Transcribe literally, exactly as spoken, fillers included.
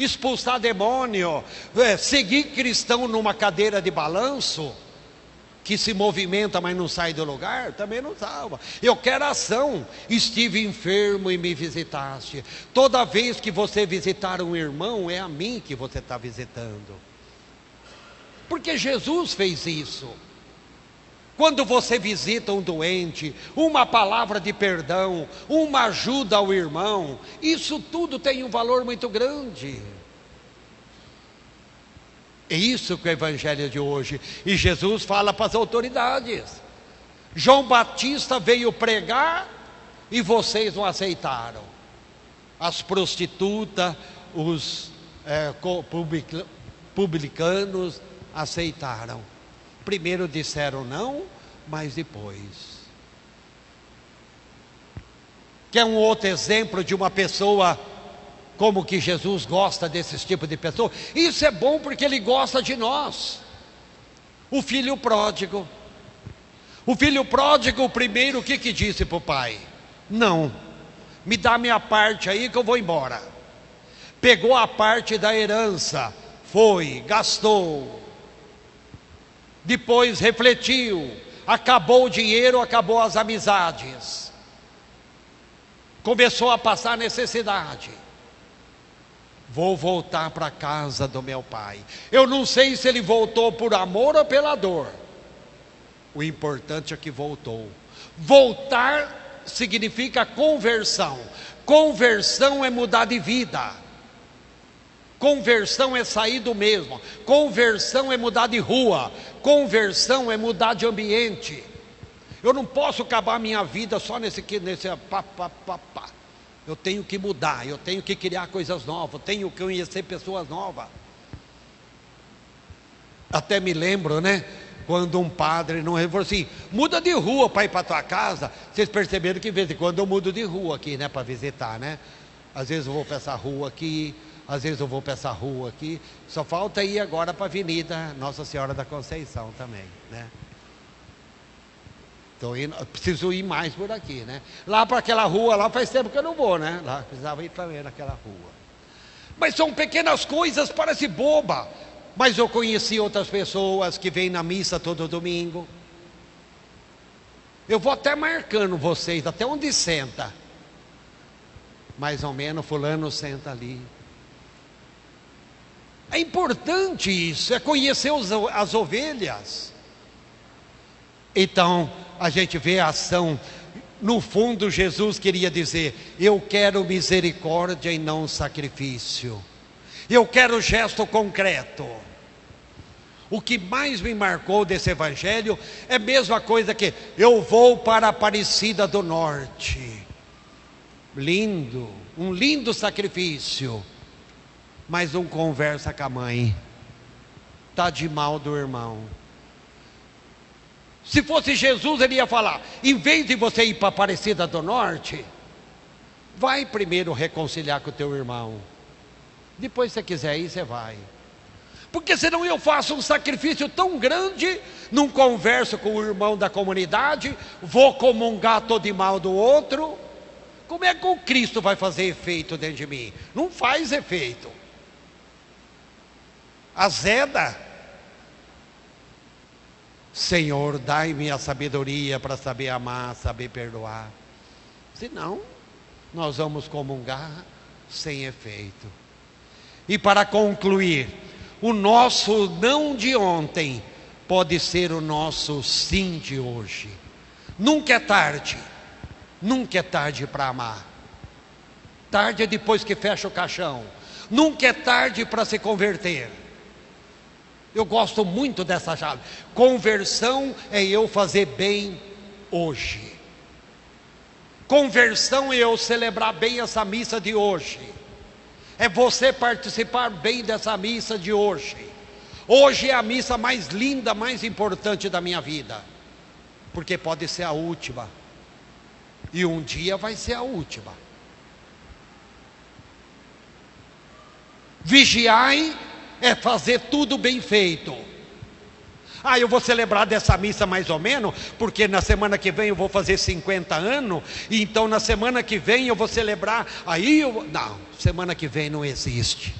expulsar demônio, é, seguir cristão numa cadeira de balanço, que se movimenta, mas não sai do lugar, também não salva. Eu quero ação. Estive enfermo e me visitaste. Toda vez que você visitar um irmão, é a mim que você está visitando. Porque Jesus fez isso. Quando você visita um doente, uma palavra de perdão, uma ajuda ao irmão, isso tudo tem um valor muito grande. É isso que é o evangelho de hoje. E Jesus fala para as autoridades: João Batista veio pregar e vocês não aceitaram. As prostitutas, os é, publicanos aceitaram. Primeiro disseram não, mas depois. Quer um outro exemplo de uma pessoa como que Jesus gosta desses tipos de pessoas? Isso é bom porque Ele gosta de nós. O filho pródigo. O filho pródigo, o primeiro, o que que disse para o pai? Não, me dá minha parte aí que eu vou embora. Pegou a parte da herança, foi, gastou. Depois refletiu, acabou o dinheiro, acabou as amizades. Começou a passar necessidade. Vou voltar para a casa do meu pai. Eu não sei se ele voltou por amor ou pela dor. O importante é que voltou. Voltar significa conversão. Conversão é mudar de vida. Conversão é sair do mesmo. Conversão é mudar de rua. Conversão é mudar de ambiente. Eu não posso acabar minha vida só nesse, nesse pá, pá, pá, pá. Eu tenho que mudar, eu tenho que criar coisas novas, eu tenho que conhecer pessoas novas. Até me lembro, né? Quando um padre não falou assim: muda de rua para ir para tua casa. Vocês perceberam que de vez em quando eu mudo de rua aqui, né? Para visitar, né? Às vezes eu vou para essa rua aqui, às vezes eu vou para essa rua aqui. Só falta ir agora para a Avenida Nossa Senhora da Conceição também, né? Tô indo, preciso ir mais por aqui, né? Lá para aquela rua, lá faz tempo que eu não vou, né? Lá precisava ir também naquela rua. Mas são pequenas coisas, parece boba. Mas eu conheci outras pessoas que vêm na missa todo domingo. Eu vou até marcando vocês, até onde senta. Mais ou menos, fulano senta ali. É importante isso, é conhecer os, as ovelhas. Então, a gente vê a ação. No fundo, Jesus queria dizer: eu quero misericórdia e não sacrifício. Eu quero gesto concreto. O que mais me marcou desse evangelho é a mesma coisa que: eu vou para a Aparecida do Norte. Lindo, um lindo sacrifício. Mas não conversa com a mãe. Está de mal do irmão. Se fosse Jesus, ele ia falar: em vez de você ir para a Aparecida do Norte, vai primeiro reconciliar com o teu irmão. Depois, se você quiser ir, você vai. Porque senão eu faço um sacrifício tão grande, não converso com o irmão da comunidade, vou comungar todo de mal do outro. Como é que o Cristo vai fazer efeito dentro de mim? Não faz efeito. Azeda. Senhor, dai-me a sabedoria para saber amar, saber perdoar. Senão, nós vamos comungar sem efeito. E para concluir, o nosso não de ontem pode ser o nosso sim de hoje. Nunca é tarde, nunca é tarde para amar. Tarde é depois que fecha o caixão. Nunca é tarde para se converter. Eu gosto muito dessa chave. Conversão é eu fazer bem hoje. Conversão é eu celebrar bem essa missa de hoje. É você participar bem dessa missa de hoje. Hoje é a missa mais linda, mais importante da minha vida. Porque pode ser a última. E um dia vai ser a última. Vigiai é fazer tudo bem feito. Ah, eu vou celebrar dessa missa mais ou menos, porque na semana que vem eu vou fazer cinquenta anos, e então na semana que vem eu vou celebrar, aí eu... Não, semana que vem não existe.